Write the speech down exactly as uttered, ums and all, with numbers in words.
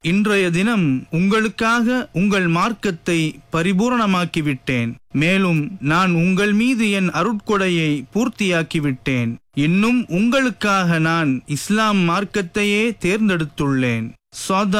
இன்றைய தினம் உங்களுக்காக உங்கள் மார்க்கத்தை பரிபூரணமாக்கிவிட்டேன். மேலும் நான் உங்கள் மீது என் அருட்கொடையை பூர்த்தியாக்கிவிட்டேன். இன்னும் உங்களுக்காக நான் இஸ்லாம் மார்க்கத்தையே தேர்ந்தெடுத்துள்ளேன்.